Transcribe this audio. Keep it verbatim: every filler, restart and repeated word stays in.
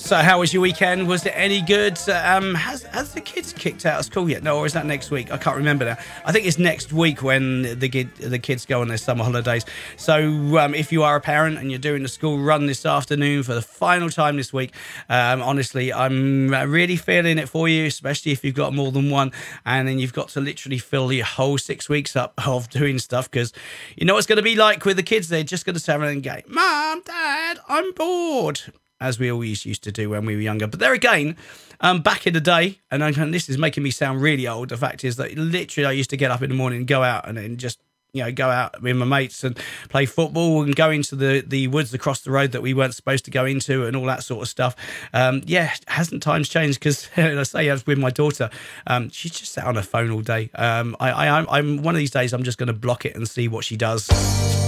So how was your weekend? Was it any good? Um, has has the kids kicked out of school yet? No, or is that next week? I can't remember now. I think it's next week when the kid, the kids go on their summer holidays. So um, if you are a parent and you're doing the school run this afternoon for the final time this week, um, honestly, I'm really feeling it for you, especially if you've got more than one, and then you've got to literally fill your whole six weeks up of doing stuff, because you know what it's going to be like with the kids. They're just going to sit around and go, "Mum, Dad, I'm bored," as we always used to do when we were younger. But there again, um, back in the day, and, I, and this is making me sound really old, the fact is that literally I used to get up in the morning and go out and then just, you know, go out with my mates and play football and go into the, the woods across the road that we weren't supposed to go into and all that sort of stuff. Um, yeah, hasn't times changed? Because I say, as with my daughter, um, she's just sat on her phone all day. Um, I, I, I'm one of these days, I'm just going to block it and see what she does.